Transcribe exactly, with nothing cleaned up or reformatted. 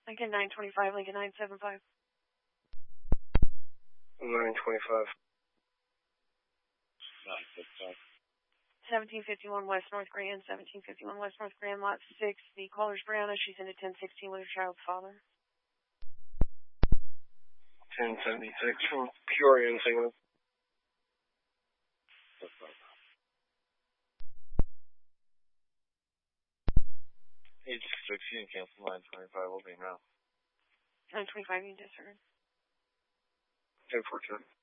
Lincoln nine twenty-five, Lincoln nine seven five. nine twenty-five. nine six five. seventeen fifty-one West North Grand, seventeen fifty-one West North Grand, lot six. The caller's Brianna. She's into ten sixteen with her child's father. ten seventy-six from Peoria and Saint Louis. Age sixteen, cancel nine twenty-five, will be now. nine twenty-five, you discern. ten fourteen.